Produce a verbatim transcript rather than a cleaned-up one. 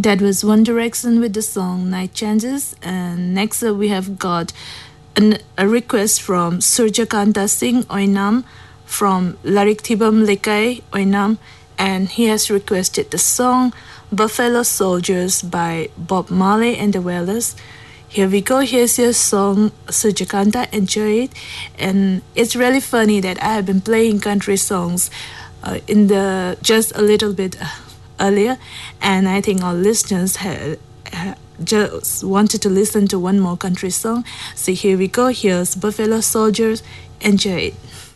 That was One Direction with the song Night Changes. And next up we have got an, a request from Surjakanta Singh Oinam from Larik Thibam Lekai Oinam, and he has requested the song Buffalo Soldiers by Bob Marley and the Wailers. Here we go, here's your song, Surjakanta, enjoy it. And it's really funny that I have been playing country songs uh, in the just a little bit earlier, and I think our listeners had, had just wanted to listen to one more country song. So here we go. Here's Buffalo Soldiers. Enjoy it.